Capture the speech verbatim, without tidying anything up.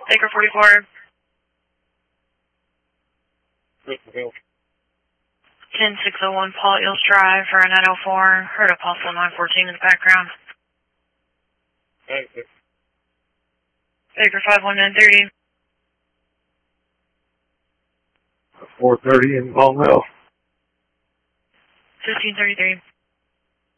Baker forty-four. ten six oh one Paul Eels Drive for a nine oh four. Heard a possible nine fourteen in the background. Thank you. Baker five one nine thirty. four thirty in Ball Mill. fifteen thirty-three.